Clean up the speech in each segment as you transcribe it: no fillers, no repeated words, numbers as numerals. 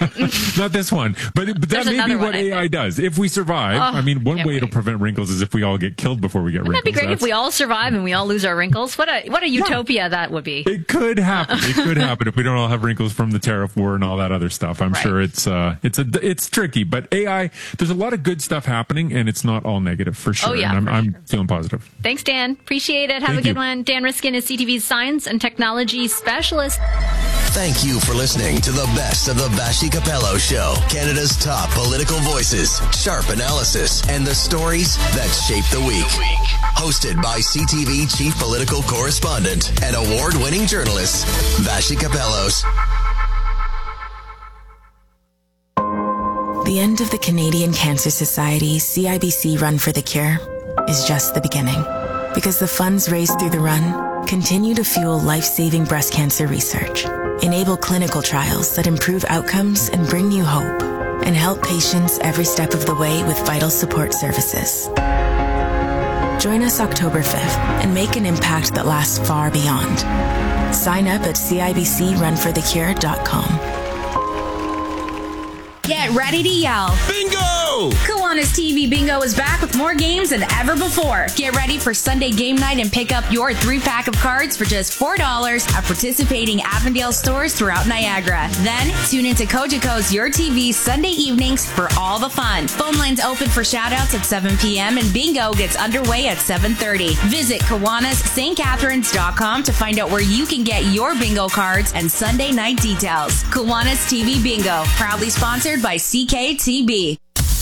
Not this one. But that may be what AI does. If we survive, one way to prevent wrinkles is if we all get killed before we get wrinkles. That'd be great if we all survive and we all lose our wrinkles. What a utopia that would be. It could happen. It could happen if we don't all have wrinkles from the tariff war and all that other stuff. I'm sure it's tricky. But AI, there's a lot of good stuff happening, and it's not all negative for sure. And I'm feeling positive. Thanks, Dan. Appreciate it. Have a good one. Dan Riskin is CTV's science and technology specialist. Thank you for listening to the best of the Vassy Capello Show. Canada's top political voices, sharp analysis, and the stories that shape the week. Hosted by CTV Chief Political Correspondent and award-winning journalist, Vassy Capellos. The end of the Canadian Cancer Society's CIBC Run for the Cure is just the beginning. Because the funds raised through the run continue to fuel life-saving breast cancer research, enable clinical trials that improve outcomes and bring you hope, and help patients every step of the way with vital support services. Join us October 5th and make an impact that lasts far beyond. Sign up at cibcrunforthecure.com. Get ready to yell. Bingo! Kiwanis TV Bingo is back with more games than ever before. Get ready for Sunday game night and pick up your 3-pack of cards for just $4 at participating Avondale stores throughout Niagara. Then, tune into Cogeco's Your TV Sunday evenings for all the fun. Phone lines open for shoutouts at 7 p.m. and Bingo gets underway at 7:30. Visit KiwanisSt.Catharines.com to find out where you can get your bingo cards and Sunday night details. Kiwanis TV Bingo, proudly sponsored by CKTB.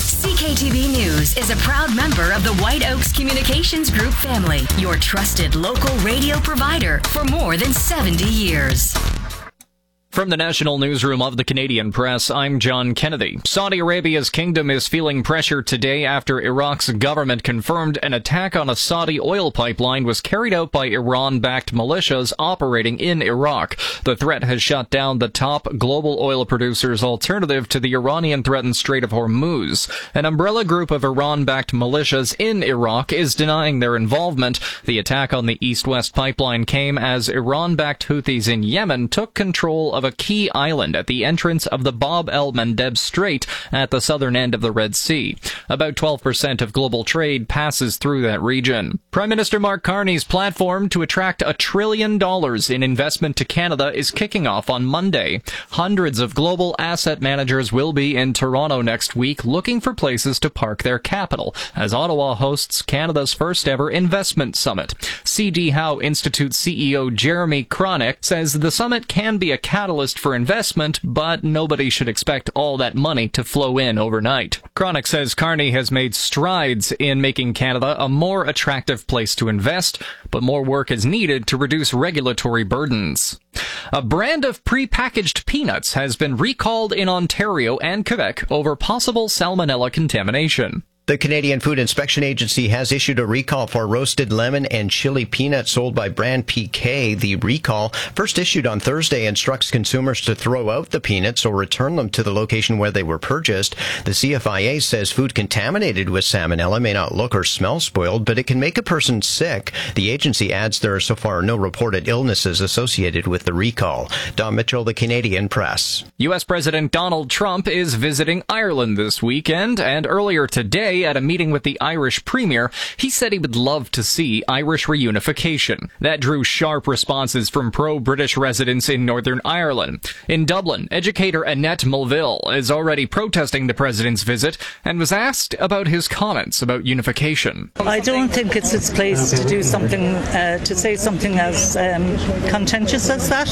CKTB News is a proud member of the White Oaks Communications Group family, your trusted local radio provider for more than 70 years. From the National Newsroom of the Canadian Press, I'm John Kennedy. Saudi Arabia's kingdom is feeling pressure today after Iraq's government confirmed an attack on a Saudi oil pipeline was carried out by Iran-backed militias operating in Iraq. The threat has shut down the top global oil producers' alternative to the Iranian-threatened Strait of Hormuz. An umbrella group of Iran-backed militias in Iraq is denying their involvement. The attack on the East-West pipeline came as Iran-backed Houthis in Yemen took control of a key island at the entrance of the Bab el-Mandeb Strait at the southern end of the Red Sea. About 12% of global trade passes through that region. Prime Minister Mark Carney's platform to attract $1 trillion in investment to Canada is kicking off on Monday. Hundreds of global asset managers will be in Toronto next week looking for places to park their capital as Ottawa hosts Canada's first ever investment summit. C.D. Howe Institute CEO Jeremy Kronick says the summit can be a catalyst for investment, but nobody should expect all that money to flow in overnight. Kronick says Carney has made strides in making Canada a more attractive place to invest, but more work is needed to reduce regulatory burdens. A brand of pre-packaged peanuts has been recalled in Ontario and Quebec over possible salmonella contamination. The Canadian Food Inspection Agency has issued a recall for roasted lemon and chili peanuts sold by brand PK. The recall, first issued on Thursday, instructs consumers to throw out the peanuts or return them to the location where they were purchased. The CFIA says food contaminated with salmonella may not look or smell spoiled, but it can make a person sick. The agency adds there are so far no reported illnesses associated with the recall. Don Mitchell, the Canadian Press. U.S. President Donald Trump is visiting Ireland this weekend, and earlier today, at a meeting with the Irish Premier, he said he would love to see Irish reunification. That drew sharp responses from pro-British residents in Northern Ireland. In Dublin, educator Annette Mulville is already protesting the president's visit and was asked about his comments about unification. I don't think it's its place to do something, to say something as contentious as that.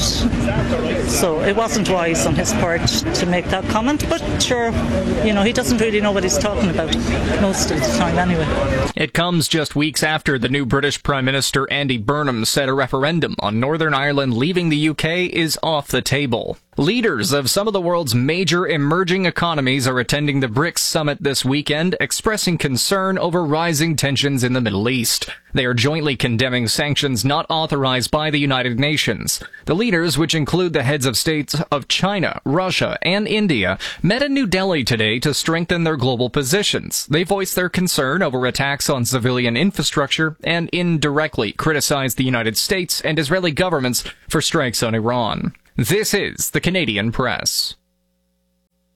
So it wasn't wise on his part to make that comment, but sure, he doesn't really know what he's talking about most of the time anyway. It comes just weeks after the new British Prime Minister Andy Burnham said a referendum on Northern Ireland leaving the UK is off the table. Leaders of some of the world's major emerging economies are attending the BRICS summit this weekend, expressing concern over rising tensions in the Middle East. They are jointly condemning sanctions not authorized by the United Nations. The leaders, which include the heads of states of China, Russia, and India, met in New Delhi today to strengthen their global positions. They voiced their concern over attacks on civilian infrastructure and indirectly criticized the United States and Israeli governments for strikes on Iran. This is the Canadian Press.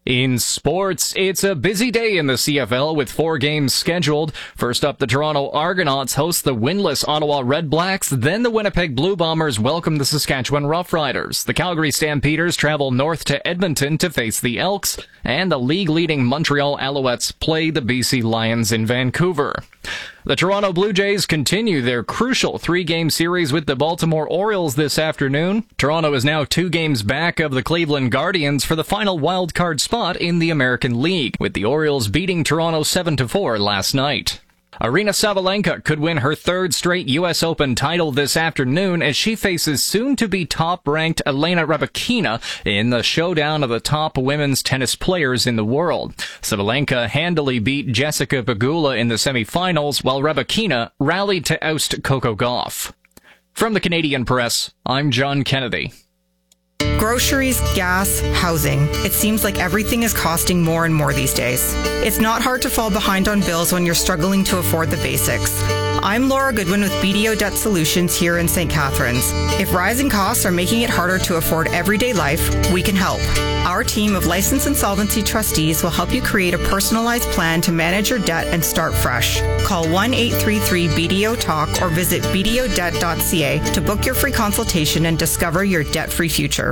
In sports, it's a busy day in the CFL with 4 games scheduled. First up, the Toronto Argonauts host the winless Ottawa Red Blacks. Then the Winnipeg Blue Bombers welcome the Saskatchewan Roughriders. The Calgary Stampeders travel north to Edmonton to face the Elks. And the league-leading Montreal Alouettes play the BC Lions in Vancouver. The Toronto Blue Jays continue their crucial 3-game series with the Baltimore Orioles this afternoon. Toronto is now 2 games back of the Cleveland Guardians for the final wild-card spot in the American League, with the Orioles beating Toronto 7-4 last night. Aryna Sabalenka could win her 3rd straight U.S. Open title this afternoon as she faces soon-to-be top-ranked Elena Rybakina in the showdown of the top women's tennis players in the world. Sabalenka handily beat Jessica Pegula in the semifinals, while Rybakina rallied to oust Coco Gauff. From the Canadian Press, I'm John Kennedy. Groceries, gas, housing. It seems like everything is costing more and more these days. It's not hard to fall behind on bills when you're struggling to afford the basics. I'm Laura Goodwin with BDO Debt Solutions here in St. Catharines. If rising costs are making it harder to afford everyday life, we can help. Our team of licensed insolvency trustees will help you create a personalized plan to manage your debt and start fresh. Call 1-833-BDO-TALK or visit bdodebt.ca to book your free consultation and discover your debt-free future.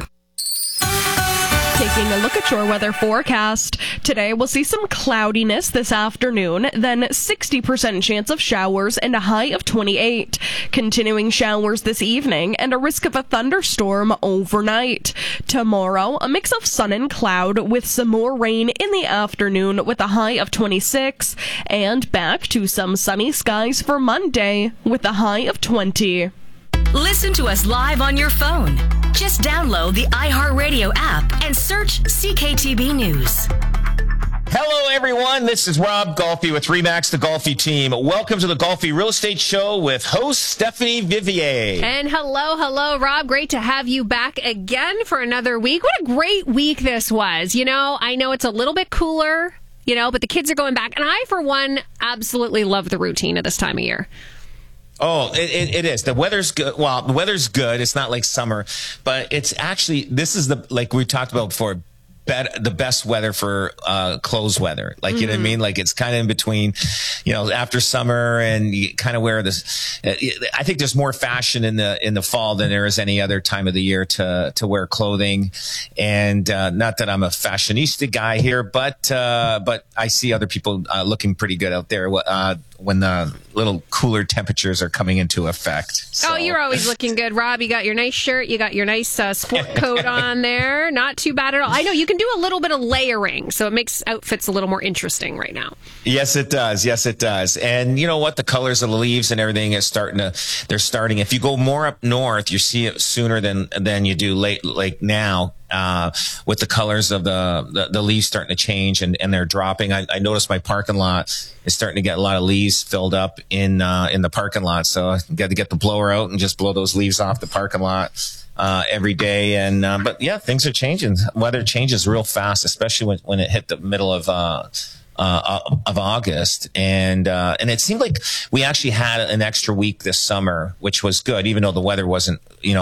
Taking a look at your weather forecast. Today we'll see some cloudiness this afternoon, then 60% chance of showers and a high of 28. Continuing showers this evening and a risk of a thunderstorm overnight. Tomorrow, a mix of sun and cloud with some more rain in the afternoon with a high of 26. And back to some sunny skies for Monday with a high of 20. Listen to us live on your phone. Just download the iHeartRadio app and search CKTB News. Hello, everyone. This is Rob Golfi with Remax, the Golfi team. Welcome to the Golfi Real Estate Show with host Stephanie Vivier. And hello, Rob. Great to have you back again for another week. What a great week this was. You know, I know it's a little bit cooler, but the kids are going back. And I, for one, absolutely love the routine at this time of year. Oh, it is. The weather's good. Well, the weather's good. It's not like summer, but it's actually, this is like we talked about before, the best weather for clothes weather. Like, you know what I mean? Like, it's kind of in between, after summer, and you kind of wear this. I think there's more fashion in the fall than there is any other time of the year to wear clothing. And not that I'm a fashionista guy here, but I see other people looking pretty good out there when the little cooler temperatures are coming into effect. So. Oh, you're always looking good, Rob. You got your nice shirt. You got your nice sport coat on there. Not too bad at all. I know you can do a little bit of layering, so it makes outfits a little more interesting right now. Yes, it does. Yes, it does. And you know what? The colors of the leaves and everything is they're starting. If you go more up north, you see it sooner than you do like now. With the colors of the leaves starting to change and they're dropping. I noticed my parking lot is starting to get a lot of leaves filled up in the parking lot. So I got to get the blower out and just blow those leaves off the parking lot every day. And but yeah, things are changing. Weather changes real fast, especially when it hit the middle of August, and it seemed like we actually had an extra week this summer, which was good, even though the weather wasn't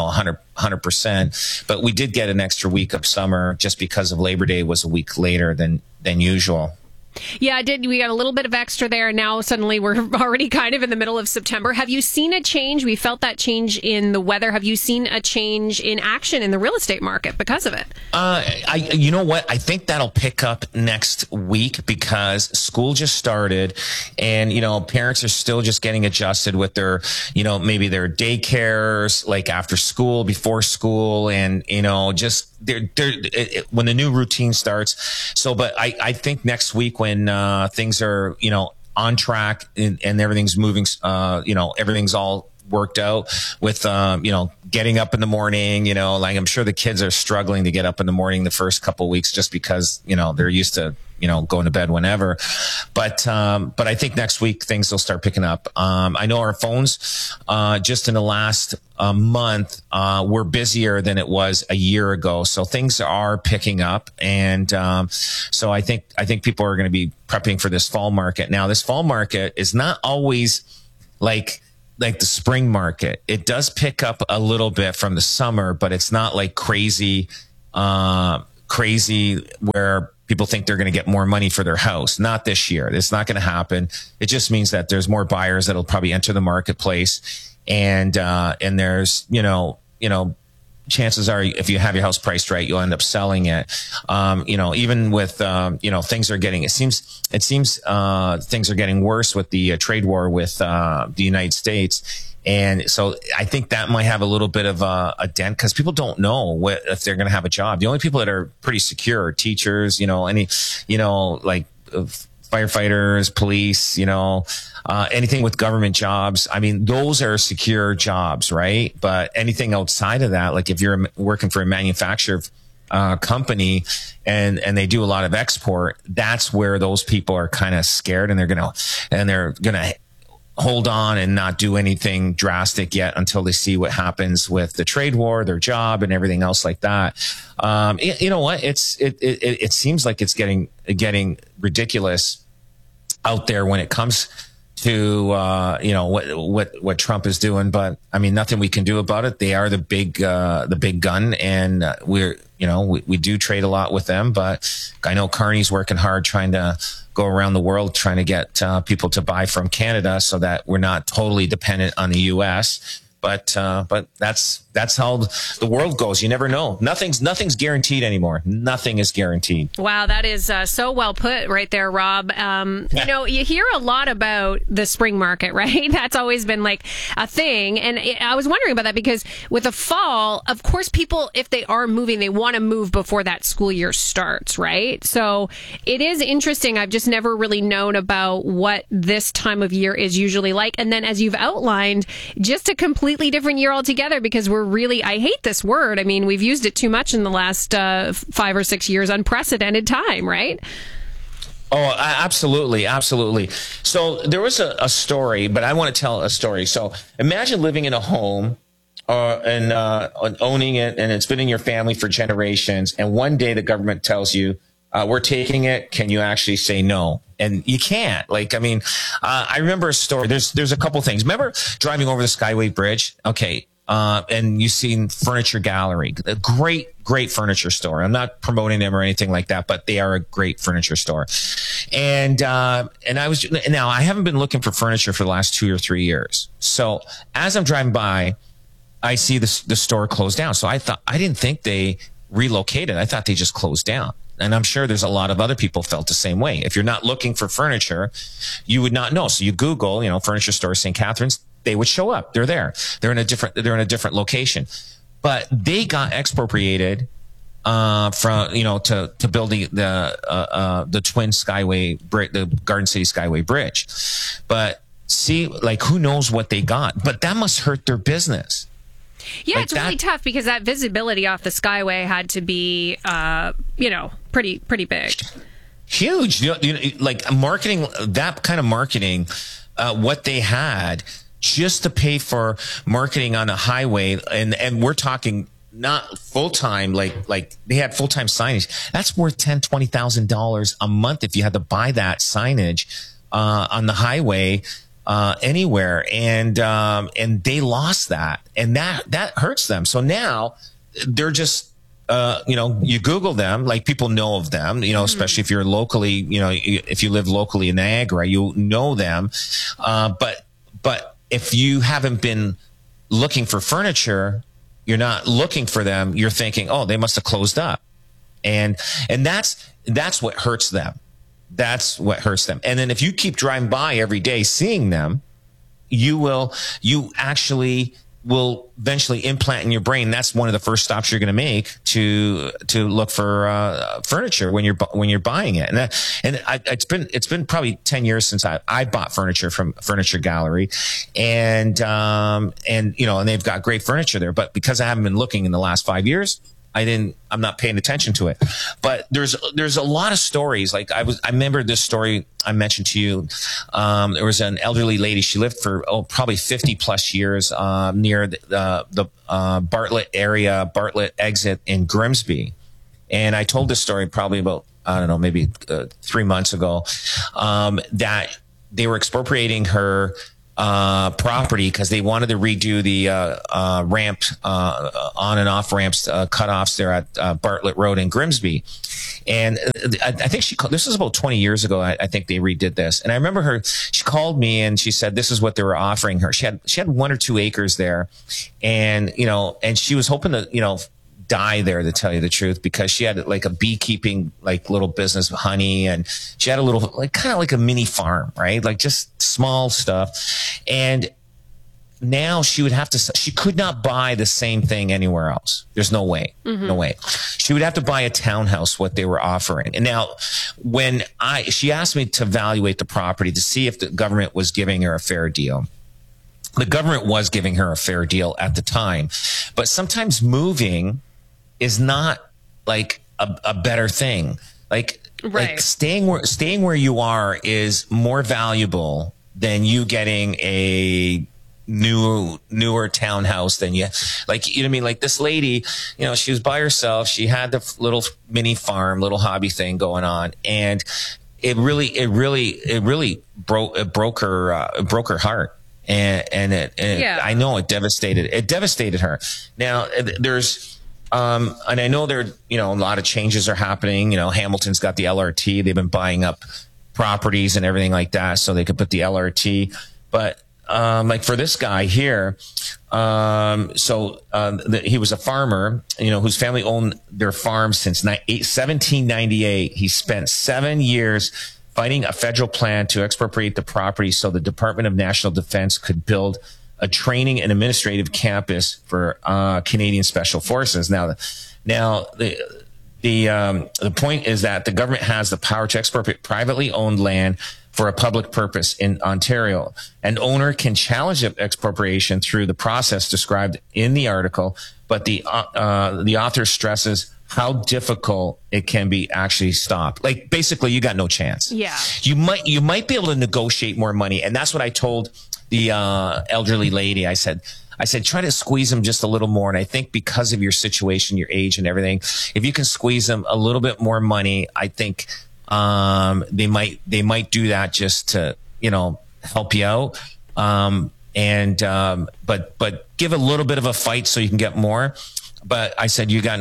100%. But we did get an extra week of summer just because of Labor Day was a week later than usual. Yeah, I did. We got a little bit of extra there, and now suddenly we're already kind of in the middle of September. Have you seen a change? We felt that change in the weather. Have you seen a change in action in the real estate market because of it? You know what? I think that'll pick up next week because school just started, and parents are still just getting adjusted with their, maybe their daycares, like after school, before school, and just when the new routine starts. So, but I think next week when things are on track and everything's moving, everything's all worked out with getting up in the morning, like I'm sure the kids are struggling to get up in the morning the first couple of weeks just because they're used to going to bed whenever. But I think next week things will start picking up. I know our phones, just in the last month, were busier than it was a year ago. So things are picking up. And, so I think people are going to be prepping for this fall market. Now, this fall market is not always like the spring market. It does pick up a little bit from the summer, but it's not like crazy crazy where people think they're going to get more money for their house. Not this year. It's not going to happen. It just means that there's more buyers that'll probably enter the marketplace. And there's, chances are if you have your house priced right, you'll end up selling it. Even with, things are getting, it seems things are getting worse with the trade war with the United States. And so I think that might have a little bit of a dent because people don't know if they're going to have a job. The only people that are pretty secure are teachers, firefighters, police, anything with government jobs. I mean, those are secure jobs, right? But anything outside of that, like if you're working for a manufacturer company and they do a lot of export, that's where those people are kind of scared and they're going to hold on and not do anything drastic yet until they see what happens with the trade war, their job, and everything else like that. You know what? It seems like it's getting ridiculous out there when it comes to what Trump is doing. But I mean, nothing we can do about it. They are the big gun, and we do trade a lot with them. But I know Carney's working hard trying to go around the world trying to get people to buy from Canada so that we're not totally dependent on the U.S. But that's how the world goes. You never know. Nothing's guaranteed anymore. Nothing is guaranteed. Wow, that is so well put right there, Rob. You hear a lot about the spring market, right? That's always been like a thing. And I was wondering about that because with the fall, of course, people, if they are moving, they want to move before that school year starts, right? So it is interesting. I've just never really known about what this time of year is usually like. And then as you've outlined, just a completely different year altogether because we're really, I hate this word. I mean, we've used it too much in the last 5 or 6 years, unprecedented time, right? Oh, absolutely. Absolutely. So there was a story, but I want to tell a story. So imagine living in a home and owning it, and it's been in your family for generations. And one day the government tells you, we're taking it. Can you actually say no? And you can't. I remember a story. There's a couple things. Remember driving over the Skyway Bridge? Okay. And you've seen Furniture Gallery, a great furniture store. I'm not promoting them or anything like that, but they are a great furniture store. And I haven't been looking for furniture for the last 2 or 3 years. So as I'm driving by, I see the store closed down. So I didn't think they relocated. I thought they just closed down. And I'm sure there's a lot of other people felt the same way. If you're not looking for furniture, you would not know. So you Google, furniture store, St. Catharines, they would show up. They're there. They're in a different location. But they got expropriated from to building the twin Skyway, the Garden City Skyway Bridge. But see, who knows what they got? But that must hurt their business. Yeah, it's really tough because that visibility off the Skyway had to be, pretty big. Huge. Marketing, that kind of marketing, what they had just to pay for marketing on a highway. And we're talking not full-time, like they had full-time signage. That's worth $10,000, $20,000 a month if you had to buy that signage, on the highway. Anywhere. And they lost that, and that hurts them. So now they're just, you Google them, people know of them, especially if you're locally, if you live locally in Niagara, you know them. But if you haven't been looking for furniture, you're not looking for them. You're thinking, oh, they must have closed up. And that's what hurts them. That's what hurts them. And then if you keep driving by every day seeing them, you actually will eventually implant in your brain. That's one of the first stops you're going to make to look for furniture when you're buying it. It's been probably 10 years since I bought furniture from Furniture Gallery, and they've got great furniture there. But because I haven't been looking in the last 5 years, I'm not paying attention to it. But there's a lot of stories. I remember this story I mentioned to you. There was an elderly lady. She lived for probably 50 plus years near the Bartlett area, Bartlett exit in Grimsby. And I told this story probably about, I don't know, maybe 3 months ago, that they were expropriating her property because they wanted to redo the ramp, on and off ramps, cutoffs there at Bartlett Road in Grimsby. And I think she called, this was about 20 years ago. I think they redid this. And I remember she called me and she said, this is what they were offering her. She had 1 or 2 acres there, and, you know, and she was hoping to, you know, die there, to tell you the truth, because she had like a beekeeping, like little business of honey, and she had a little, like, kind of like a mini farm, right? Like just small stuff. And now she could not buy the same thing anywhere else. There's no way. Mm-hmm. No way. She would have to buy a townhouse, what they were offering. And now she asked me to evaluate the property to see if the government was giving her a fair deal. The government was giving her a fair deal at the time, but sometimes moving is not like a better thing. Like staying where you are is more valuable than you getting a newer townhouse than you, like, you know what I mean? Like this lady, you know, she was by herself. She had the little mini farm, little hobby thing going on. And it really broke her heart. And I know it devastated her. Now there's, and I know there, you know, a lot of changes are happening. You know, Hamilton's got the LRT. They've been buying up properties and everything like that so they could put the LRT. But like for this guy here, he was a farmer, you know, whose family owned their farm since 1798. He spent 7 years fighting a federal plan to expropriate the property so the Department of National Defense could build a training and administrative campus for Canadian Special Forces. Now the point is that the government has the power to expropriate privately owned land for a public purpose in Ontario. An owner can challenge the expropriation through the process described in the article, but the author stresses how difficult it can be actually stopped. Like basically, you got no chance. Yeah, you might be able to negotiate more money, and that's what I told the elderly lady. I said, try to squeeze them just a little more. And I think because of your situation, your age and everything, if you can squeeze them a little bit more money, I think they might do that just to, you know, help you out. But give a little bit of a fight so you can get more. But I said, you've got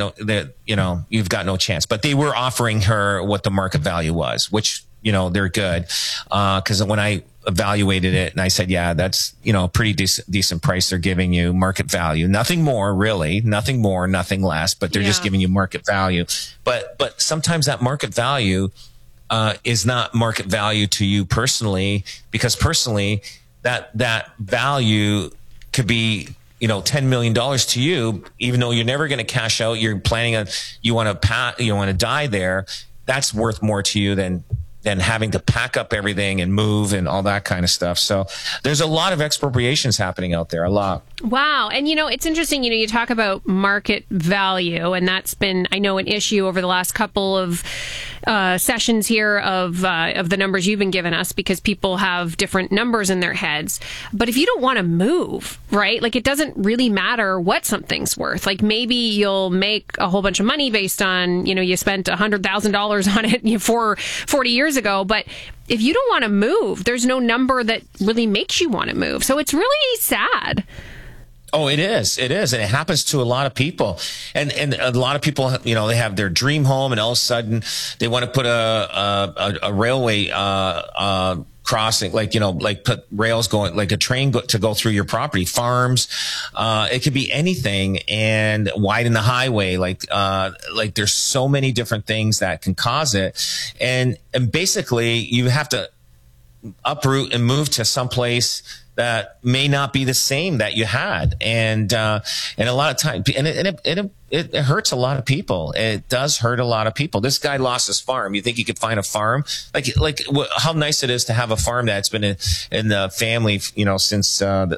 no chance. But they were offering her what the market value was, which, you know, they're good. Cause when I evaluated it and I said, yeah, that's, you know, a pretty decent price they're giving you, market value, nothing more really, nothing more, nothing less, but they're just giving you market value. But sometimes that market value, is not market value to you personally, because personally that value could be, you know, $10 million to you, even though you're never going to cash out. You're planning on, you want to die there. That's worth more to you than having to pack up everything and move and all that kind of stuff. So there's a lot of expropriations happening out there, a lot. Wow. And, you know, it's interesting, you know, you talk about market value, and that's been, I know, an issue over the last couple of sessions here of the numbers you've been giving us, because people have different numbers in their heads. But if you don't want to move, right, like it doesn't really matter what something's worth. Like maybe you'll make a whole bunch of money based on, you know, you spent $100,000 on it for 40 years ago, but if you don't want to move, there's no number that really makes you want to move. So it's really sad. Oh, it is. And it happens to a lot of people. And a lot of people, you know, they have their dream home and all of a sudden they want to put a railway, crossing, like, you know, like put rails going, like a train to go through your property, farms. It could be anything, and widen the highway. Like there's so many different things that can cause it. And basically you have to uproot and move to someplace that may not be the same that you had. And a lot of times, and it hurts a lot of people. It does hurt a lot of people. This guy lost his farm. You think he could find a farm? Like how nice it is to have a farm that's been in the family, you know, since the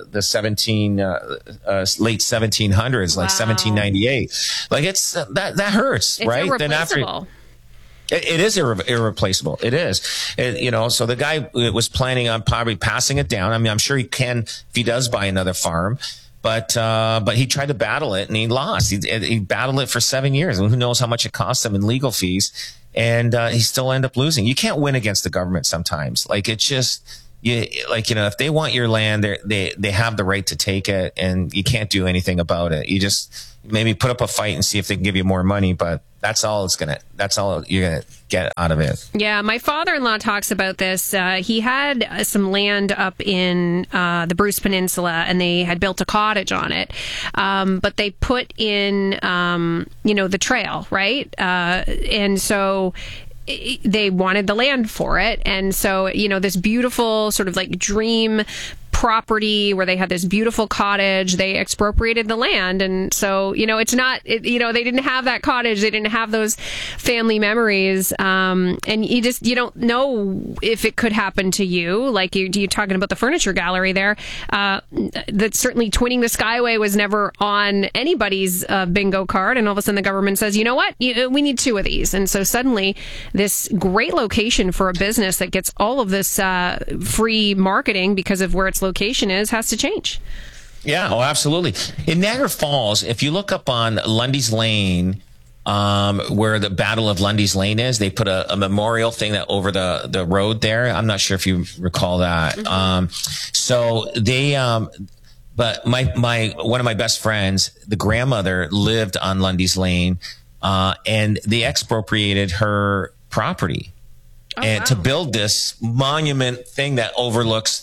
late 1700s, like 1798. Like it's that hurts, it's right? Irreplaceable. Then after. It is irreplaceable. It is. You know, so the guy was planning on probably passing it down. I mean, I'm sure he can if he does buy another farm, but he tried to battle it and he lost. He battled it for 7 years, and who knows how much it cost him in legal fees, and he still ended up losing. You can't win against the government sometimes. Like it's just, if they want your land, they have the right to take it, and you can't do anything about it. You just maybe put up a fight and see if they can give you more money, but that's all you're gonna get out of it. Yeah, my father-in-law talks about this. He had some land up in the Bruce Peninsula, and they had built a cottage on it. But they put in, the trail, right? And so they wanted the land for it. And so, this beautiful sort of like dream property where they had this beautiful cottage, they expropriated the land. And so, it's not, they didn't have that cottage. They didn't have those family memories. And you don't know if it could happen to you. Like you're talking about the furniture gallery there. That certainly Twinning the Skyway was never on anybody's bingo card. And all of a sudden the government says, you know what? We need 2 of these. And so suddenly this great location for a business that gets all of this free marketing because of where its location has to change. Yeah, absolutely. In Niagara Falls, if you look up on Lundy's Lane, where the Battle of Lundy's Lane is, they put a memorial thing that over the road there. I'm not sure if you recall that. Mm-hmm. So they, but my one of my best friends, the grandmother lived on Lundy's Lane, and they expropriated her property. To build this monument thing that overlooks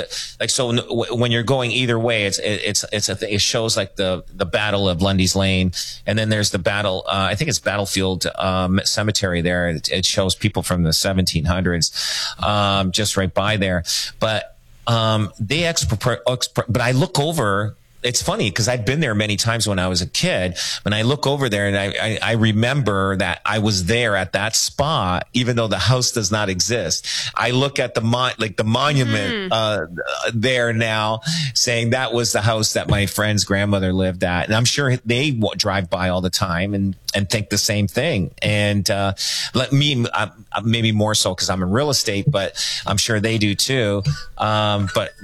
when you're going either way, it shows like the Battle of Lundy's Lane, and then there's the battle. I think it's Battlefield Cemetery there. It shows people from the 1700s, just right by there. But they but I look over. It's funny because I've been there many times when I was a kid. When I look over there and I remember that I was there at that spot, even though the house does not exist. I look at the monument there now, saying that was the house that my friend's grandmother lived at, and I'm sure they drive by all the time and think the same thing. And let me maybe more so because I'm in real estate, but I'm sure they do too. But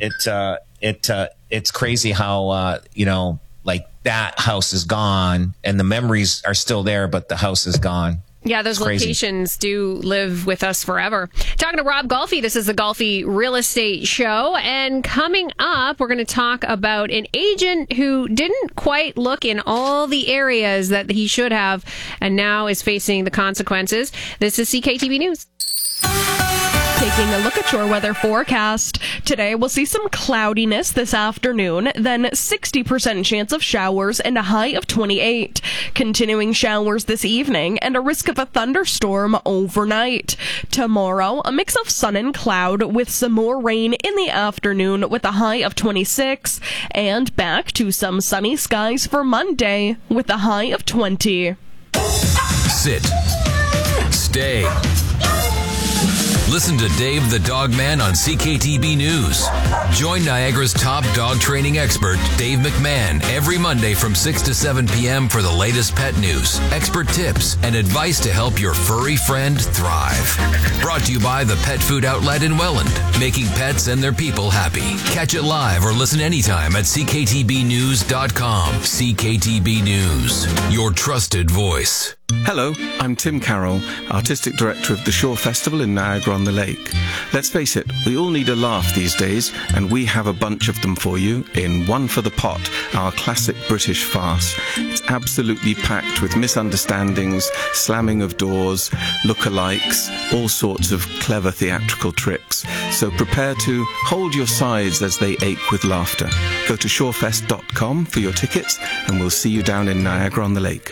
it's crazy how, like that house is gone and the memories are still there, but the house is gone. Yeah, those locations do live with us forever. Talking to Rob Golfi, this is the Golfi Real Estate Show. And coming up, we're going to talk about an agent who didn't quite look in all the areas that he should have and now is facing the consequences. This is CKTB News. Taking a look at your weather forecast. Today, we'll see some cloudiness this afternoon, then 60% chance of showers and a high of 28. Continuing showers this evening and a risk of a thunderstorm overnight. Tomorrow, a mix of sun and cloud with some more rain in the afternoon with a high of 26. And back to some sunny skies for Monday with a high of 20. Sit. Stay. Listen to Dave the Dog Man on CKTB News. Join Niagara's top dog training expert, Dave McMahon, every Monday from 6 to 7 p.m. for the latest pet news, expert tips, and advice to help your furry friend thrive. Brought to you by the Pet Food Outlet in Welland, making pets and their people happy. Catch it live or listen anytime at CKTBnews.com. CKTB News, your trusted voice. Hello, I'm Tim Carroll, Artistic Director of the Shore Festival in Niagara-on-the-Lake. Let's face it, we all need a laugh these days, and we have a bunch of them for you in One for the Pot, our classic British farce. It's absolutely packed with misunderstandings, slamming of doors, lookalikes, all sorts of clever theatrical tricks. So prepare to hold your sides as they ache with laughter. Go to shorefest.com for your tickets, and we'll see you down in Niagara-on-the-Lake.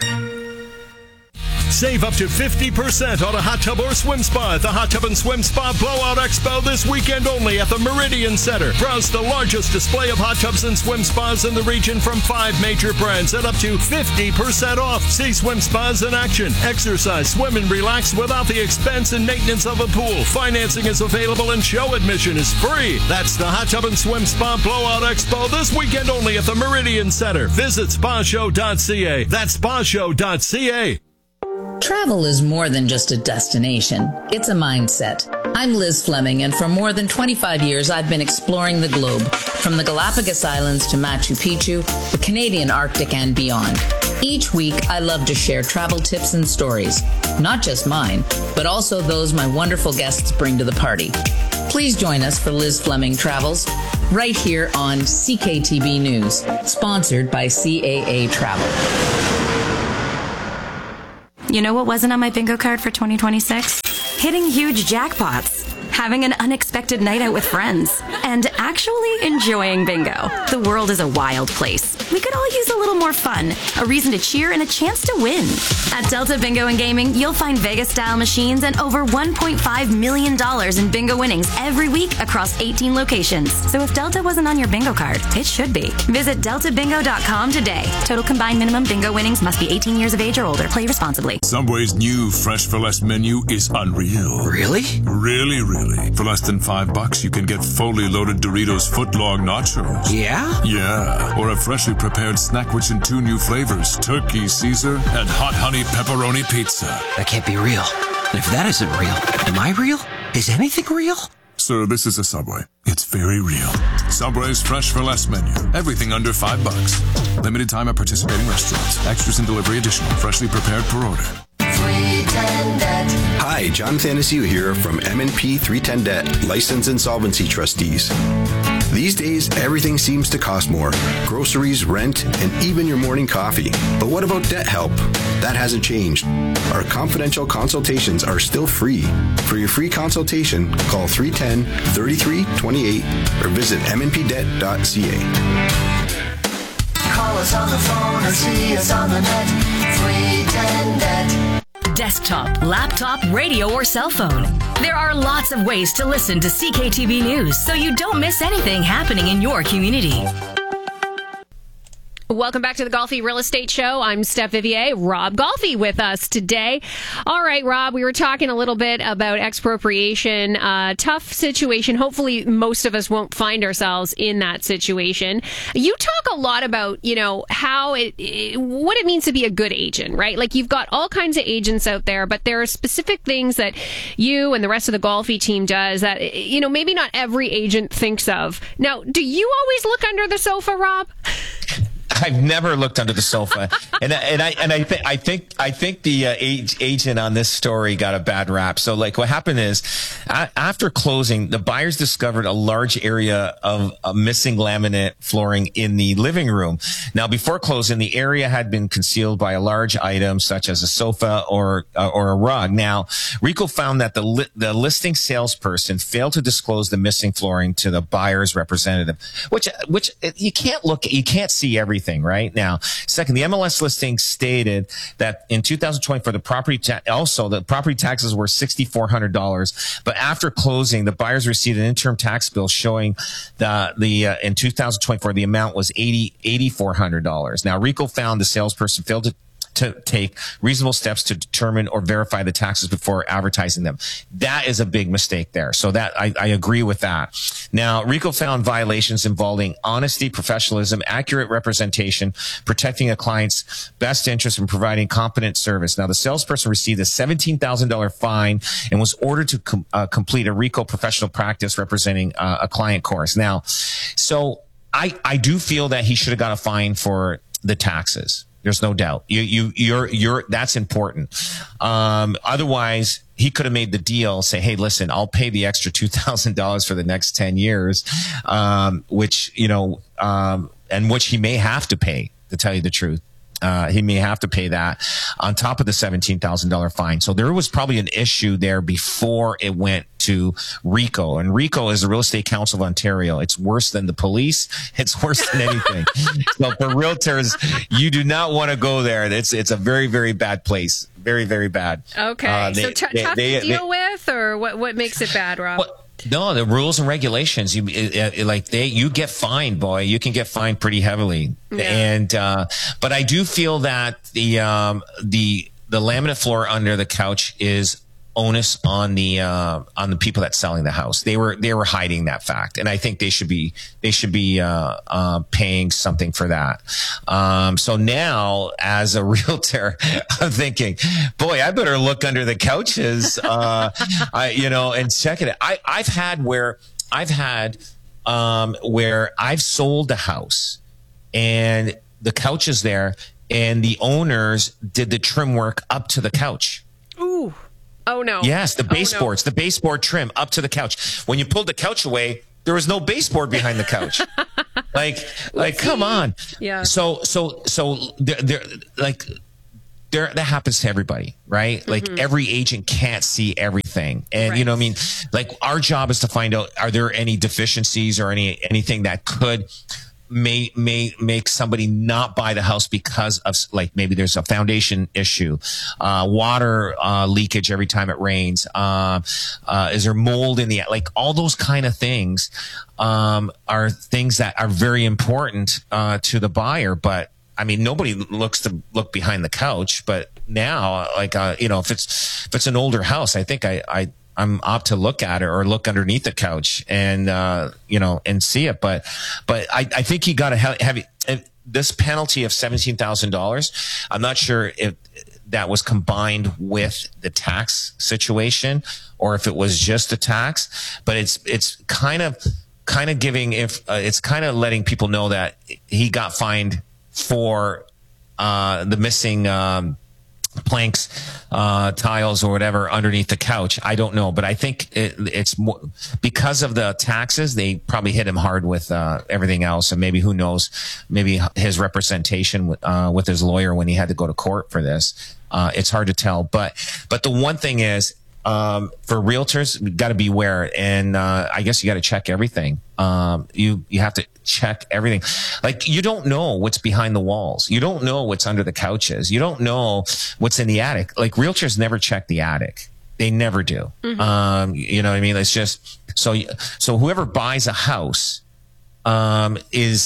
Save up to 50% on a hot tub or swim spa at the Hot Tub and Swim Spa Blowout Expo this weekend only at the Meridian Center. Browse the largest display of hot tubs and swim spas in the region from 5 major brands at up to 50% off. See swim spas in action. Exercise, swim, and relax without the expense and maintenance of a pool. Financing is available and show admission is free. That's the Hot Tub and Swim Spa Blowout Expo this weekend only at the Meridian Center. Visit spashow.ca. That's spashow.ca. Travel is more than just a destination. It's a mindset. I'm Liz Fleming, and for more than 25 years, I've been exploring the globe, from the Galapagos Islands to Machu Picchu, the Canadian Arctic, and beyond. Each week, I love to share travel tips and stories, not just mine, but also those my wonderful guests bring to the party. Please join us for Liz Fleming Travels right here on CKTB News, sponsored by CAA Travel. You know what wasn't on my bingo card for 2026? Hitting huge jackpots, having an unexpected night out with friends, and actually enjoying bingo. The world is a wild place. We could all use a little more fun, a reason to cheer, and a chance to win. At Delta Bingo and Gaming, you'll find Vegas-style machines and over $1.5 million in bingo winnings every week across 18 locations. So if Delta wasn't on your bingo card, it should be. Visit deltabingo.com today. Total combined minimum bingo winnings must be 18 years of age or older. Play responsibly. Subway's new Fresh for Less menu is unreal. Really? Really, really. For less than $5, you can get fully loaded Doritos footlong nachos. Yeah? Yeah. Or a freshly prepared snack which in 2 new flavors, Turkey Caesar and Hot Honey Pepperoni Pizza. That can't be real. And if that isn't real, am I real? Is anything real? Sir, this is a Subway. It's very real. Subway's Fresh for Less menu. Everything under $5. Limited time at participating restaurants. Extras and delivery additional. Freshly prepared per order. 310 Debt. Hi, John Thanasiu here from M&P 310 Debt, License Insolvency Trustees. These days, everything seems to cost more. Groceries, rent, and even your morning coffee. But what about debt help? That hasn't changed. Our confidential consultations are still free. For your free consultation, call 310-3328 or visit mnpdebt.ca. Call us on the phone or see us on the net. 310 Debt. Desktop, laptop, radio, or cell phone. There are lots of ways to listen to CKTB News so you don't miss anything happening in your community. Welcome back to the Golfi Real Estate Show. I'm Steph Vivier. Rob Golfi with us today. All right, Rob, we were talking a little bit about expropriation. Tough situation. Hopefully, most of us won't find ourselves in that situation. You talk a lot about, how what it means to be a good agent, right? Like, you've got all kinds of agents out there, but there are specific things that you and the rest of the Golfi team does that, maybe not every agent thinks of. Now, do you always look under the sofa, Rob? I've never looked under the sofa, and I think the agent on this story got a bad rap. So, like, what happened is, after closing, the buyers discovered a large area of missing laminate flooring in the living room. Now, before closing, the area had been concealed by a large item such as a sofa or a rug. Now, Rico found that the listing salesperson failed to disclose the missing flooring to the buyer's representative, which you can't see everything. Right now, second, the MLS listing stated that in 2020 the property taxes were $6,400, but after closing, the buyers received an interim tax bill showing in 2024 the amount was $8,400. Now, Rico found the salesperson failed to take reasonable steps to determine or verify the taxes before advertising them. That is a big mistake there. So that I agree with that. Now, Rico found violations involving honesty, professionalism, accurate representation, protecting a client's best interest, and providing competent service. Now, the salesperson received a $17,000 fine and was ordered to complete a Rico professional practice representing a client course. Now, so I do feel that he should have got a fine for the taxes. There's no doubt. That's important. Otherwise, he could have made the deal, say, hey, listen, I'll pay the extra $2,000 for the next 10 years, which he may have to pay, to tell you the truth. He may have to pay that on top of the $17,000 fine. So there was probably an issue there before it went to Rico. And Rico is the Real Estate Council of Ontario. It's worse than the police. It's worse than anything. So for realtors, you do not want to go there. It's a very, very bad place. Very, very bad. Okay. So tough to deal with, or what makes it bad, Rob? No, the rules and regulations. You get fined, boy. You can get fined pretty heavily. Yeah. And but I do feel that the laminate floor under the couch is onus on the people that's selling the house. They were hiding that fact, and I think they should be paying something for that. So now, as a realtor, I'm thinking, boy, I better look under the couches, and check it. I've had where I've sold a house and the couch is there, and the owners did the trim work up to the couch. Ooh. Oh no. Yes, the baseboards, the baseboard trim up to the couch. When you pulled the couch away, there was no baseboard behind the couch. like, come on. Yeah. So that happens to everybody, right? Like every agent can't see everything. And you know what I mean? Like our job is to find out, are there any deficiencies or anything that could may make somebody not buy the house because of, like, maybe there's a foundation issue, water leakage every time it rains, is there mold in the, like, all those kind of things are things that are very important to the buyer. But I mean, nobody looks to look behind the couch, but now, like, if it's an older house, I think I'm up to look at it or look underneath the couch and, and see it. But I think you got to have this penalty of $17,000. I'm not sure if that was combined with the tax situation or if it was just a tax, but it's kind of giving, it's kind of letting people know that he got fined for, the missing, planks, tiles or whatever underneath the couch. I don't know, but I think it's more because of the taxes. They probably hit him hard with everything else, and maybe, who knows, maybe his representation with his lawyer when he had to go to court for this. It's hard to tell, but the one thing is, for realtors, you got to beware, and I guess you got to check everything. You have to check everything. Like, you don't know what's behind the walls. You don't know what's under the couches. You don't know what's in the attic. Like, realtors never check the attic. They never do. You know what I mean? It's just so whoever buys a house doesn't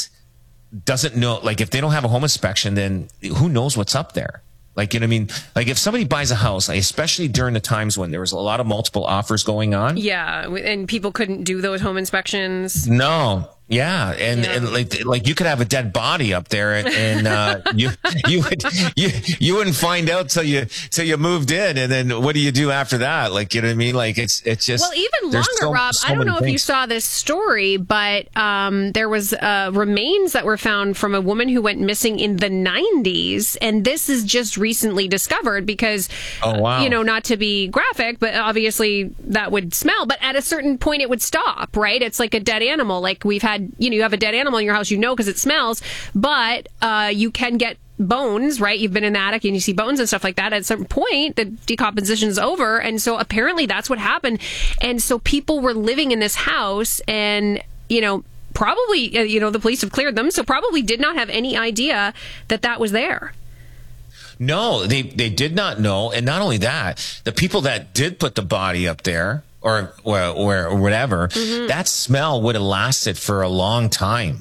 know. Like, if they don't have a home inspection, then who knows what's up there? Like, you know what I mean? Like, if somebody buys a house, especially during the times when there was a lot of multiple offers going on. Yeah, and people couldn't do those home inspections. No. Yeah, and like you could have a dead body up there, and you wouldn't find out till you moved in, and then what do you do after that? Like, you know what I mean? Like, it's just, well, even longer, Rob. I don't know if you saw this story, but there was remains that were found from a woman who went missing in the 90s, and this is just recently discovered because, not to be graphic, but obviously that would smell. But at a certain point, it would stop. Right? It's like a dead animal. Like, we've had. You have a dead animal in your house, because it smells, but you can get bones, right? You've been in the attic and you see bones and stuff like that. At some point, the decomposition is over. And so apparently that's what happened. And so people were living in this house and, probably, the police have cleared them. So probably did not have any idea that was there. No, they did not know. And not only that, the people that did put the body up there, or whatever, that smell would have lasted for a long time.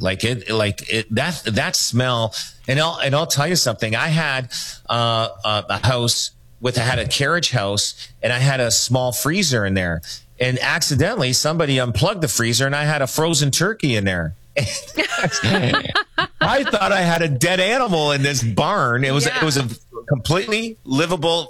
That smell. And I'll tell you something. I had a house had a carriage house, and I had a small freezer in there. And accidentally, somebody unplugged the freezer, and I had a frozen turkey in there. I thought I had a dead animal in this barn. It was a completely livable,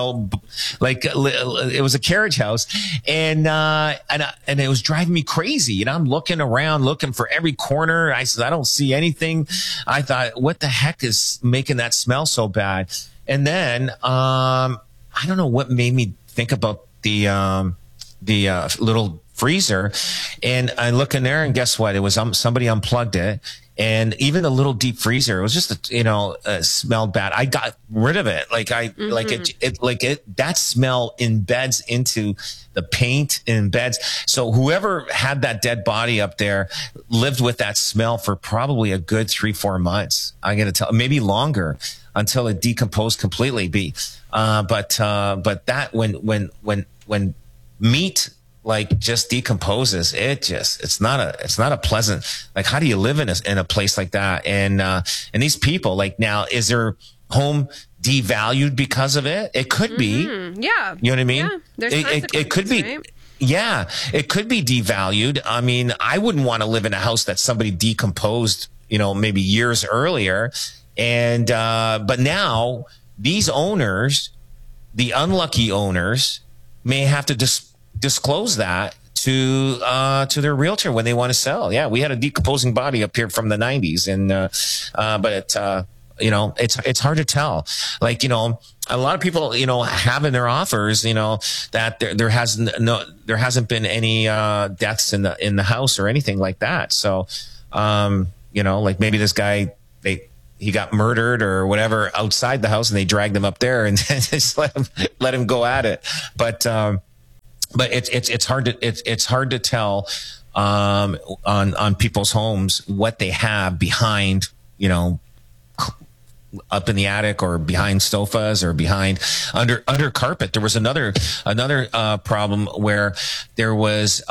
it was a carriage house, and it was driving me crazy. I'm looking around, looking for every corner. I said, I don't see anything. I thought, what the heck is making that smell so bad? And then I don't know what made me think about the little freezer, and I look in there, and guess what? It was somebody unplugged it. And even the little deep freezer, it was just, smelled bad. I got rid of it. That smell embeds into the paint, embeds. So whoever had that dead body up there lived with that smell for probably a good 3-4 months. I'm going to tell, maybe longer, until it decomposed completely. But that when meat, just decomposes, it's not a pleasant, how do you live in a place like that? And these people, now, is their home devalued because of it? It could be. Yeah. You know what I mean? Yeah. It could be. Right? Yeah, it could be devalued. I mean, I wouldn't want to live in a house that somebody decomposed, maybe years earlier. And, but now these owners, the unlucky owners, may have to disclose that to their realtor when they want to sell. Yeah, we had a decomposing body up here from the 90s, and but it's hard to tell. Like, a lot of people, have in their offers, that there hasn't been any deaths in the house or anything like that. So, like maybe this guy, he got murdered or whatever outside the house, and they dragged him up there and just let him go at it. But it's hard to tell on people's homes what they have behind, up in the attic or behind sofas or behind under carpet. There was another problem where there was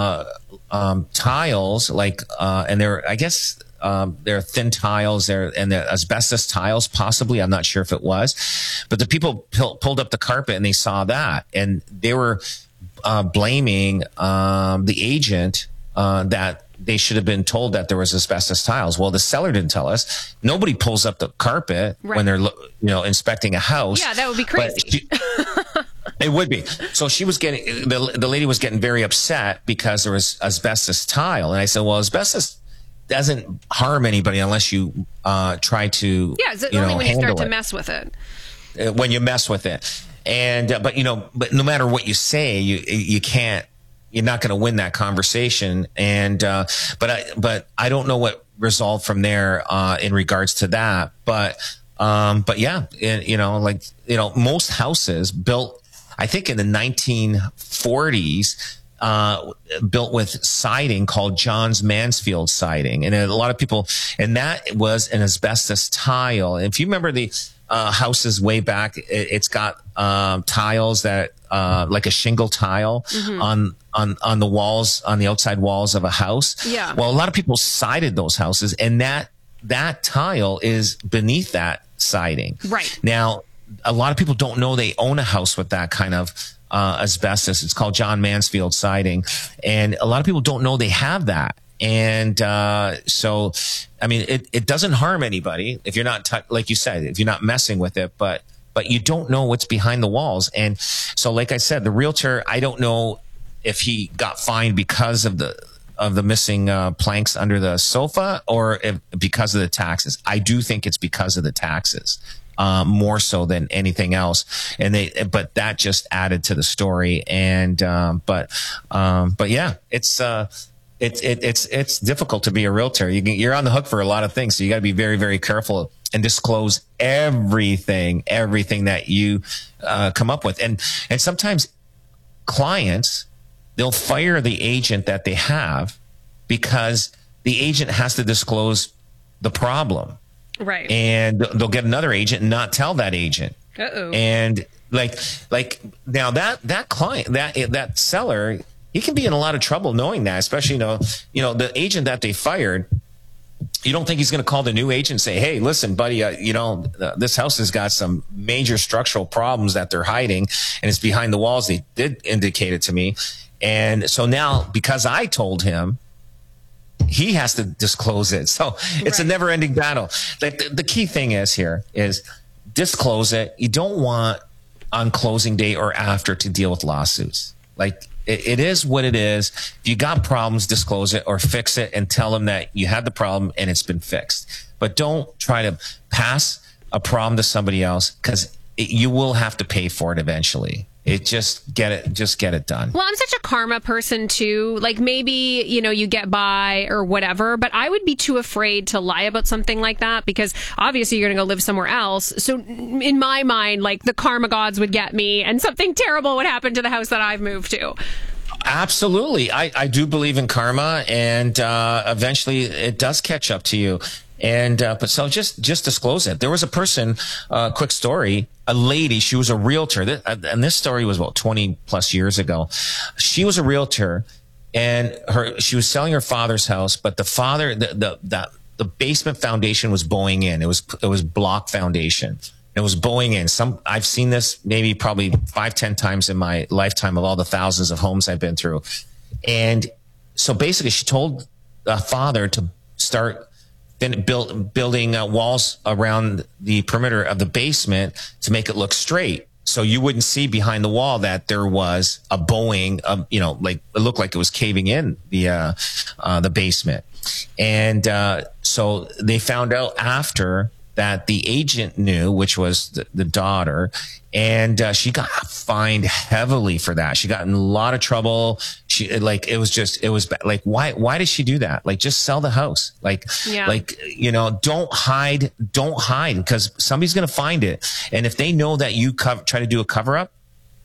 tiles, like and they're thin tiles there, and the asbestos tiles, possibly. I'm not sure if it was, but the people pulled up the carpet and they saw that, and they were blaming the agent that they should have been told that there was asbestos tiles. Well, the seller didn't tell us. Nobody pulls up the carpet when they're inspecting a house. Yeah, that would be crazy. It would be. So she was getting the lady was getting very upset because there was asbestos tile, and I said, well, asbestos doesn't harm anybody unless you try to it's only when you start to mess with it. When you mess with it, and but no matter what you say, you can't. You're not going to win that conversation, and but I don't know what resolved from there in regards to that. But yeah, most houses built, I think in the 1940s. Built with siding called Johns Mansfield siding, and a lot of people, and that was an asbestos tile. And if you remember the houses way back, it's got tiles that like a shingle tile on the walls, on the outside walls of a house. Yeah. Well, a lot of people sided those houses, and that tile is beneath that siding. Right. Now, a lot of people don't know they own a house with that kind of asbestos. It's called John Mansfield siding, and a lot of people don't know they have that. And so, I mean, it doesn't harm anybody if you're not like you said, if you're not messing with it, but you don't know what's behind the walls. And so, like I said, the realtor, I don't know if he got fined because of the missing planks under the sofa, or because of the taxes. I do think it's because of the taxes. More so than anything else, but that just added to the story. And but yeah, it's difficult to be a realtor. You're on the hook for a lot of things, so you got to be very, very careful and disclose everything that you come up with. And sometimes clients, they'll fire the agent that they have because the agent has to disclose the problem. Right. And they'll get another agent and not tell that agent. Uh-oh. And like now that client, that seller, he can be in a lot of trouble knowing that, especially, the agent that they fired. You don't think he's going to call the new agent and say, hey, listen, buddy, this house has got some major structural problems that they're hiding, and it's behind the walls. They did indicate it to me. And so now, because I told him, he has to disclose it. So it's a never ending battle. Like the key thing is disclose it. You don't want on closing day or after to deal with lawsuits. Like it is what it is. If you got problems, disclose it or fix it and tell them that you had the problem and it's been fixed. But don't try to pass a problem to somebody else, because you will have to pay for it eventually. Just get it done. Well, I'm such a karma person too. Like maybe, you get by or whatever, but I would be too afraid to lie about something like that, because obviously you're going to go live somewhere else. So in my mind, like the karma gods would get me and something terrible would happen to the house that I've moved to. Absolutely. I do believe in karma, and eventually it does catch up to you. And but so just disclose it. There was a person, quick story, a lady, she was a realtor, and this story was about 20 plus years ago. She was a realtor, and she was selling her father's house, but the father, the basement foundation was bowing in. It was block foundation. It was bowing in. I've seen this probably 5-10 times in my lifetime of all the thousands of homes I've been through. And so basically she told the father to start building walls around the perimeter of the basement to make it look straight, so you wouldn't see behind the wall that there was a bowing, like it looked like it was caving in the basement. And so they found out after that the agent knew, which was the daughter, and she got fined heavily for that. She got in a lot of trouble. Why did she do that? Like, just sell the house. Don't hide because somebody's going to find it. And if they know that you try to do a cover up,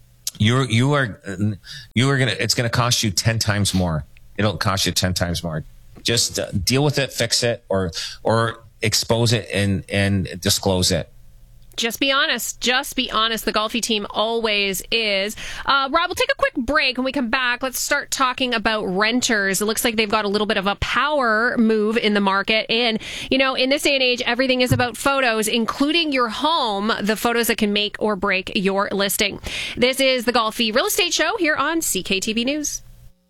it's going to cost you 10 times more. It'll cost you 10 times more. Just deal with it, fix it, or expose it and disclose it. Just be honest. Just be honest. The Golfi team always is. Rob, we'll take a quick break. When we come back, let's start talking about renters. It looks like they've got a little bit of a power move in the market. And, in this day and age, everything is about photos, including your home, the photos that can make or break your listing. This is the Golfi Real Estate Show here on CKTB News.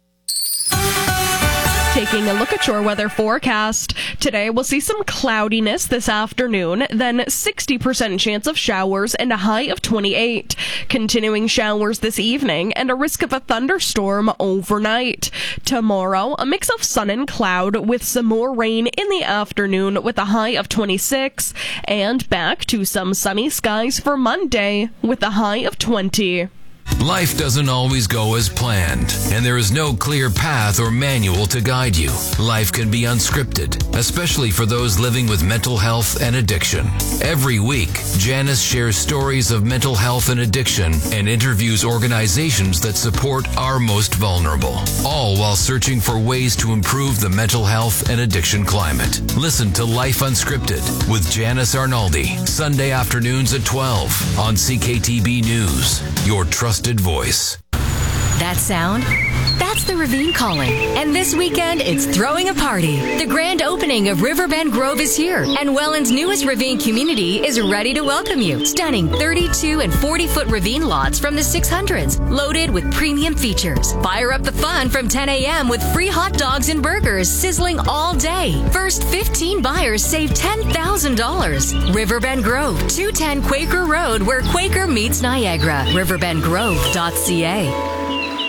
Taking a look at your weather forecast. Today, we'll see some cloudiness this afternoon, then 60% chance of showers and a high of 28. Continuing showers this evening and a risk of a thunderstorm overnight. Tomorrow, a mix of sun and cloud with some more rain in the afternoon with a high of 26. And back to some sunny skies for Monday with a high of 20. Life doesn't always go as planned, and there is no clear path or manual to guide you. Life can be unscripted, especially for those living with mental health and addiction. Every week, Janice shares stories of mental health and addiction and interviews organizations that support our most vulnerable, all while searching for ways to improve the mental health and addiction climate. Listen to Life Unscripted with Janice Arnaldi, Sunday afternoons at 12 on CKTB News, your trusted voice. That sound? That's the Ravine calling. And this weekend, it's throwing a party. The grand opening of Riverbend Grove is here, and Welland's newest Ravine community is ready to welcome you. Stunning 32 and 40-foot Ravine lots from the 600s, loaded with premium features. Fire up the fun from 10 a.m. with free hot dogs and burgers sizzling all day. First 15 buyers save $10,000. Riverbend Grove, 210 Quaker Road, where Quaker meets Niagara. riverbendgrove.ca.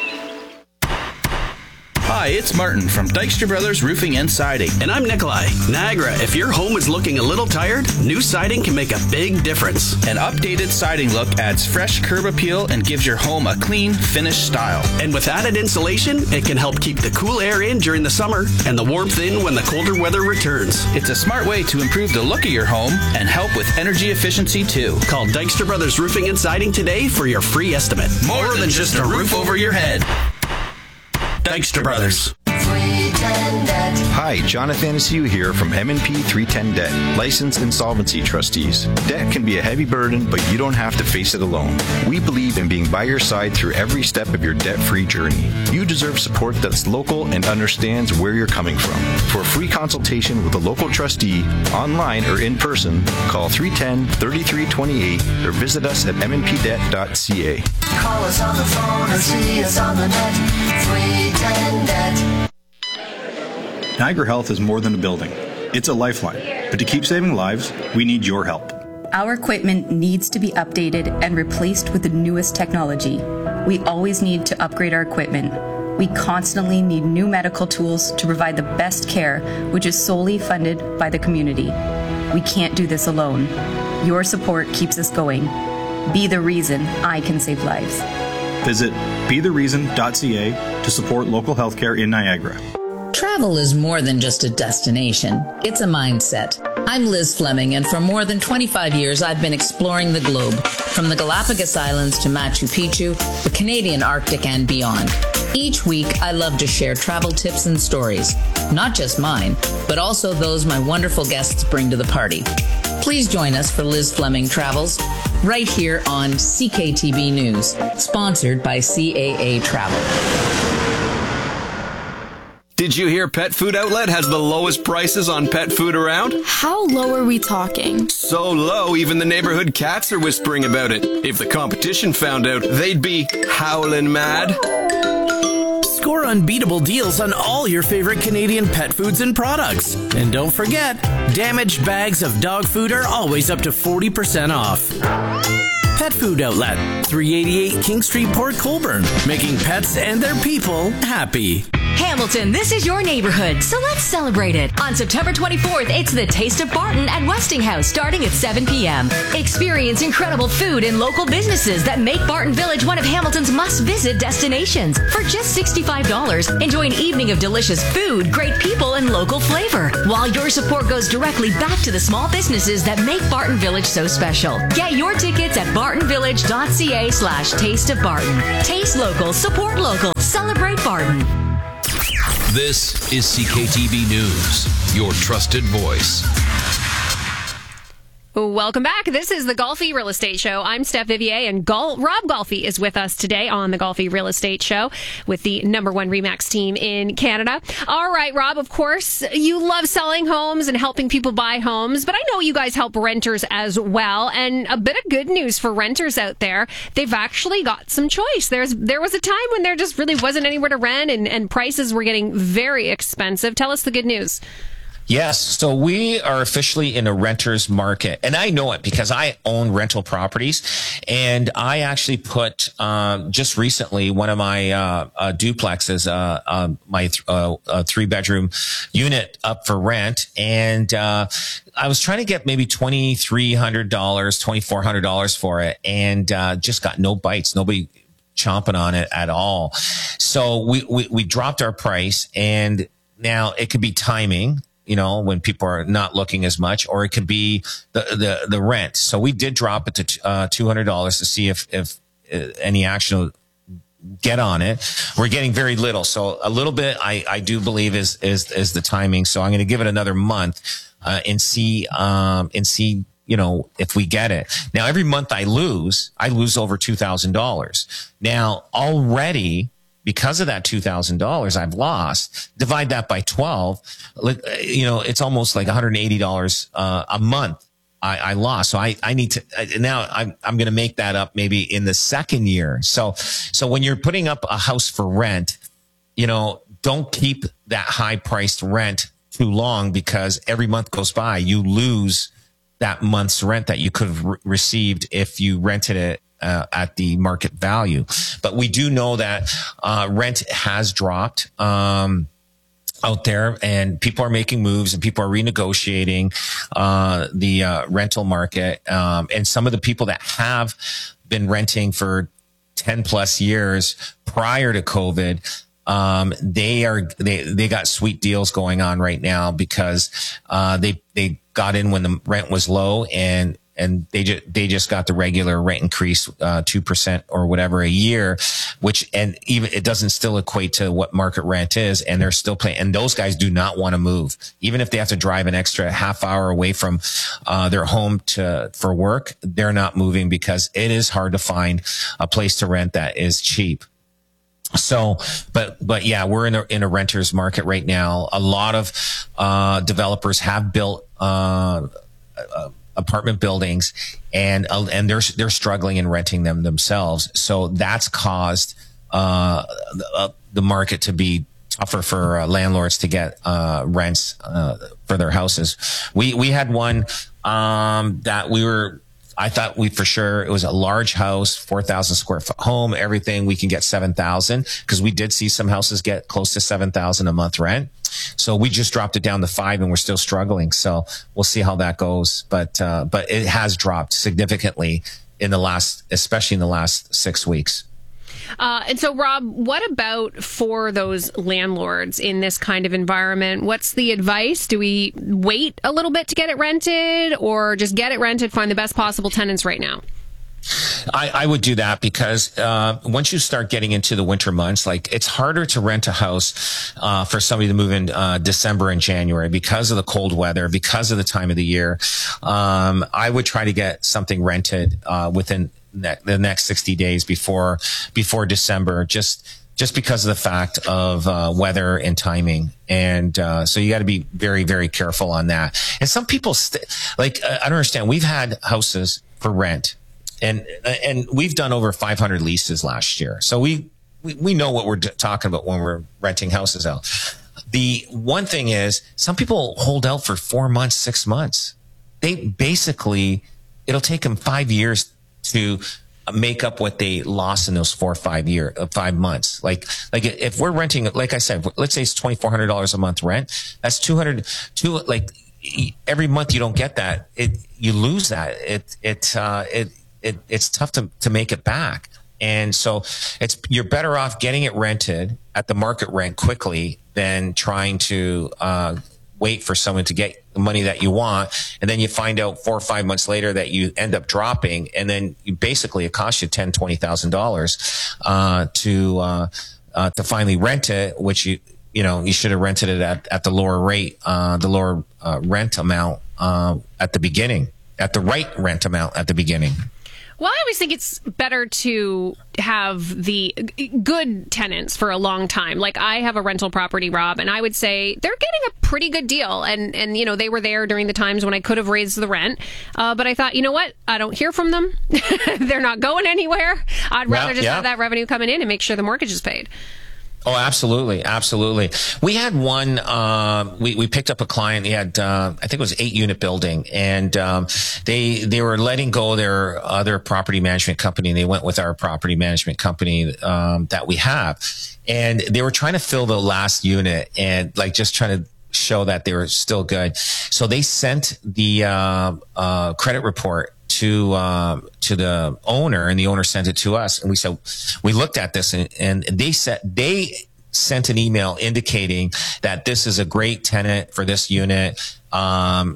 Hi, it's Martin from Dykstra Brothers Roofing and Siding. And I'm Nikolai. Niagara, if your home is looking a little tired, new siding can make a big difference. An updated siding look adds fresh curb appeal and gives your home a clean, finished style. And with added insulation, it can help keep the cool air in during the summer and the warmth in when the colder weather returns. It's a smart way to improve the look of your home and help with energy efficiency too. Call Dykstra Brothers Roofing and Siding today for your free estimate. More than just a roof over your head. Dykstra Brothers. Hi, Jonathan Asiu here from M&P 310 Debt, licensed insolvency trustees. Debt can be a heavy burden, but you don't have to face it alone. We believe in being by your side through every step of your debt-free journey. You deserve support that's local and understands where you're coming from. For a free consultation with a local trustee, online or in person, call 310-3328 or visit us at mnpdebt.ca. Call us on the phone or see us on the net. 310 Debt. Niagara Health is more than a building. It's a lifeline. But to keep saving lives, we need your help. Our equipment needs to be updated and replaced with the newest technology. We always need to upgrade our equipment. We constantly need new medical tools to provide the best care, which is solely funded by the community. We can't do this alone. Your support keeps us going. Be the reason I can save lives. Visit bethereason.ca to support local healthcare in Niagara. Travel is more than just a destination. It's a mindset. I'm Liz Fleming, and for more than 25 years, I've been exploring the globe, from the Galapagos Islands to Machu Picchu, the Canadian Arctic, and beyond. Each week, I love to share travel tips and stories, not just mine, but also those my wonderful guests bring to the party. Please join us for Liz Fleming Travels, right here on CKTB News, sponsored by CAA Travel. Did you hear Pet Food Outlet has the lowest prices on pet food around? How low are we talking? So low, even the neighborhood cats are whispering about it. If the competition found out, they'd be howling mad. Score unbeatable deals on all your favorite Canadian pet foods and products. And don't forget, damaged bags of dog food are always up to 40% off. Pet Food Outlet, 388 King Street, Port Colborne, making pets and their people happy. Hamilton, this is your neighborhood, so let's celebrate it. On September 24th, it's the Taste of Barton at Westinghouse, starting at 7 p.m. Experience incredible food and local businesses that make Barton Village one of Hamilton's must-visit destinations. For just $65, enjoy an evening of delicious food, great people, and local flavor, while your support goes directly back to the small businesses that make Barton Village so special. Get your tickets at bartonvillage.ca/Taste of Barton. Taste local, support local, celebrate Barton. This is CKTB News, your trusted voice. Welcome back. This is the Golfy Real Estate Show. I'm Steph Vivier, and Rob Golfy is with us today on the Golfy Real Estate Show with the #1 RE/MAX team in Canada. All right, Rob, of course, you love selling homes and helping people buy homes, but I know you guys help renters as well. And a bit of good news for renters out there, they've actually got some choice. There was a time when there just really wasn't anywhere to rent, and prices were getting very expensive. Tell us the good news. Yes. So we are officially in a renter's market. And I know it because I own rental properties. And I actually put, just recently, one of my, duplexes, my 3-bedroom unit up for rent. And, I was trying to get maybe $2,300, $2,400 for it, and, just got no bites. Nobody chomping on it at all. So we dropped our price, and now it could be timing, when people are not looking as much, or it could be the rent. So we did drop it to $200 to see if any action will get on it. We're getting very little. So a little bit, I do believe is the timing. So I'm going to give it another month, and see, if we get it. Now, every month I lose over $2,000. Now, already, because of that $2,000 I've lost, divide that by 12, it's almost like $180 a month I lost. So I need to, now I'm going to make that up maybe in the second year. So when you're putting up a house for rent, don't keep that high priced rent too long, because every month goes by, you lose that month's rent that you could have received if you rented it at the market value. But we do know that rent has dropped out there, and people are making moves, and people are renegotiating the rental market. And some of the people that have been renting for 10 plus years prior to COVID, they got sweet deals going on right now, because they got in when the rent was low, and they just got the regular rent increase, 2% or whatever a year, and even it doesn't still equate to what market rent is, and they're still paying. And those guys do not want to move, even if they have to drive an extra half hour away from their home for work. They're not moving, because it is hard to find a place to rent that is cheap. So, but yeah, we're in a renter's market right now. A lot of developers have built apartment buildings, and they're struggling in renting them themselves. So that's caused the market to be tougher for landlords to get rents for their houses. We had one that I thought for sure, it was a large house, 4,000 square foot home, everything. We can get 7,000, because we did see some houses get close to 7,000 a month rent. So we just dropped it down to 5, and we're still struggling. So we'll see how that goes. But it has dropped significantly especially in the last 6 weeks. And so, Rob, what about for those landlords in this kind of environment? What's the advice? Do we wait a little bit to get it rented, or just get it rented, find the best possible tenants right now? I would do that, because once you start getting into the winter months, it's harder to rent a house for somebody to move in December and January, because of the cold weather, because of the time of the year. I would try to get something rented within the next 60 days before December, just because of the fact of weather and timing. And so you got to be very, very careful on that. And some people I don't understand. We've had houses for rent, and we've done over 500 leases last year. So we know what we're talking about when we're renting houses out. The one thing is, some people hold out for 4 months, 6 months. It'll take them 5 years to make up what they lost in those 4 or 5 months. Like if we're renting, like I said, let's say it's $2,400 a month rent. That's every month you don't get that. You lose that. It's tough to make it back. And so you're better off getting it rented at the market rent quickly than trying to wait for someone to get the money that you want, and then you find out 4 or 5 months later that you end up dropping, and then it costs you $10,000-$20,000 to finally rent it, which you should have rented it at the lower rate, the lower rent amount at the beginning, at the right rent amount at the beginning. Well, I always think it's better to have the good tenants for a long time. Like, I have a rental property, Rob, and I would say they're getting a pretty good deal. And they were there during the times when I could have raised the rent. But I thought, you know what? I don't hear from them. They're not going anywhere. I'd rather just have that revenue coming in and make sure the mortgage is paid. Oh, absolutely. Absolutely. We had one, we picked up a client. He had, I think it was 8-unit building, and, they were letting go their other property management company, and they went with our property management company, that we have. And they were trying to fill the last unit and just trying to show that they were still good. So they sent the, credit report to the owner, and the owner sent it to us, and we looked at this, and they sent an email indicating that this is a great tenant for this unit, and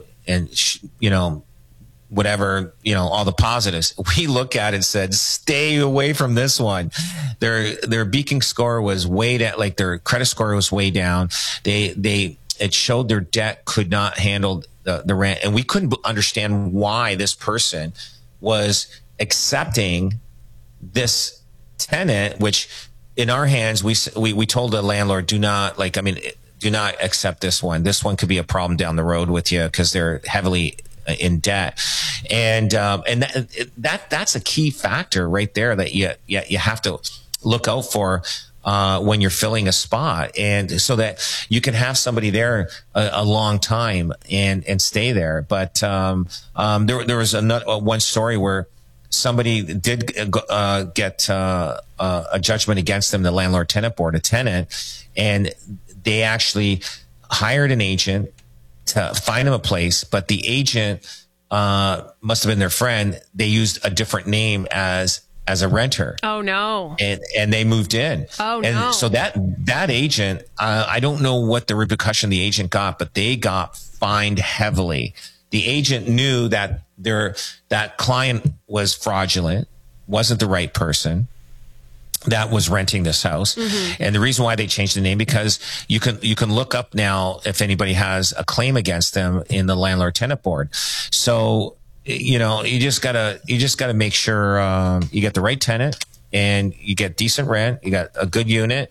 whatever, all the positives. We look at it and said, stay away from this one. Their Beacon score was way down, their credit score was way down. It showed their debt could not handle the rent, and we couldn't understand why this person was accepting this tenant, which in our hands, we told the landlord, do not accept this one. This one could be a problem down the road with you because they're heavily in debt. And that's a key factor right there that you have to look out for when you're filling a spot, and so that you can have somebody there a long time and stay there. But there was one story where somebody did get a judgment against them, the landlord tenant board, a tenant, and they actually hired an agent to find him a place, but the agent must have been their friend. They used a different name as a renter. Oh no. And they moved in. Oh no. And so that agent, I don't know what the repercussion the agent got, but they got fined heavily. The agent knew that that client was fraudulent, wasn't the right person that was renting this house. Mm-hmm. And the reason why they changed the name, because you can look up now if anybody has a claim against them in the landlord tenant board. So, you just gotta make sure you get the right tenant and you get decent rent. You got a good unit.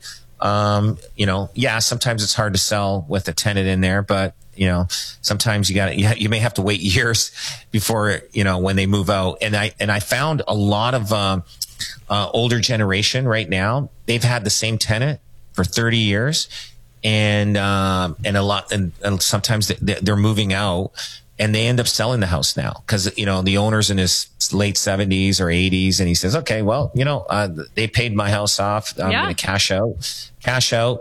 Sometimes it's hard to sell with a tenant in there, but sometimes you may have to wait years before when they move out. And I found a lot of older generation right now. They've had the same tenant for 30 years, and sometimes they're moving out. And they end up selling the house now because, the owner's in his late 70s or 80s. And he says, okay, well, they paid my house off. I'm going to cash out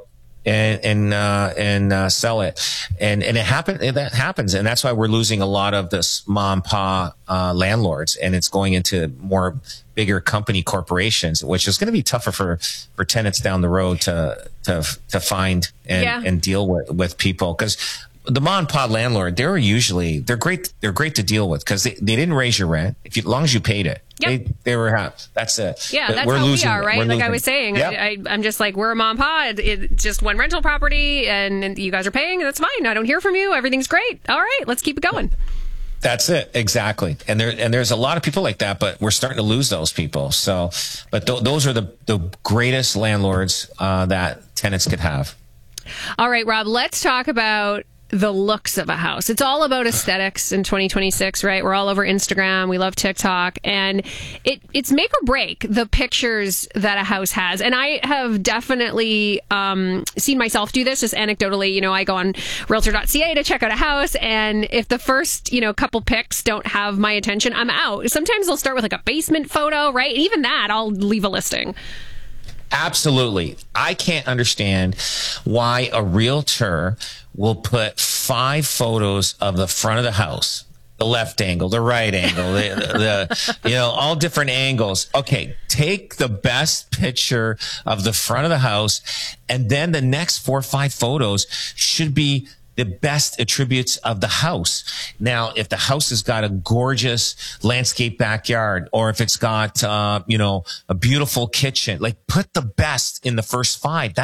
and sell it. And that happens. And that's why we're losing a lot of this mom and pa landlords. And it's going into more bigger company corporations, which is going to be tougher for tenants down the road to find and deal with people. Because the mom and pop landlord, they're great. They're great to deal with because they didn't raise your rent as long as you paid it. Yep. They were happy. That's it. Yeah, that's how we are, right? Like I was saying, yep. I'm just like, we're a mom and pop. It's just one rental property, and you guys are paying, and that's fine. I don't hear from you. Everything's great. All right, let's keep it going. That's it. Exactly. And there's a lot of people like that, but we're starting to lose those people. So, but those are the greatest landlords that tenants could have. All right, Rob, let's talk about the looks of a house. It's all about aesthetics in 2026, right? We're all over Instagram. We love TikTok. And it's make or break the pictures that a house has. And I have definitely seen myself do this just anecdotally. I go on realtor.ca to check out a house. And if the first, couple pics don't have my attention, I'm out. Sometimes they'll start with like a basement photo, right? Even that, I'll leave a listing. Absolutely. I can't understand why a realtor will put 5 photos of the front of the house, the left angle, the right angle, the all different angles. Okay, take the best picture of the front of the house, and then the next 4 or 5 photos should be the best attributes of the house. Now, if the house has got a gorgeous landscape backyard, or if it's got, a beautiful kitchen, like put the best in the first 5.